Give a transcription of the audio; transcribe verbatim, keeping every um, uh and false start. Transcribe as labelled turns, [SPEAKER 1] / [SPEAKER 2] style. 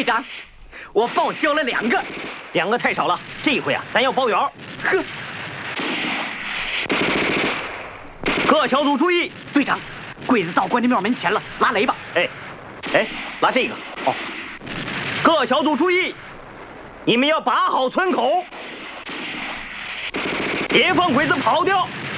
[SPEAKER 1] 长，我报销了两个，
[SPEAKER 2] 两个太少了，这一回啊，咱要包圆。
[SPEAKER 1] 呵，
[SPEAKER 2] 各小组注意，
[SPEAKER 1] 队长，鬼子到关帝庙门前了，拉雷吧。
[SPEAKER 2] 哎，哎，拉这个。哦，各小组注意，你们要把好村口，别放鬼子跑掉。